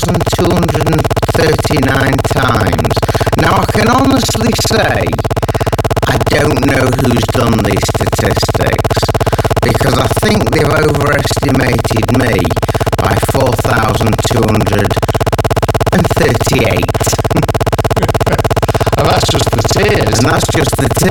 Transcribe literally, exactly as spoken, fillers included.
thousand two hundred thirty-nine times. Now, I can honestly say I don't know who's done these statistics, because I think they've overestimated me by four thousand two hundred thirty-eight. And that's just the tears. And that's just the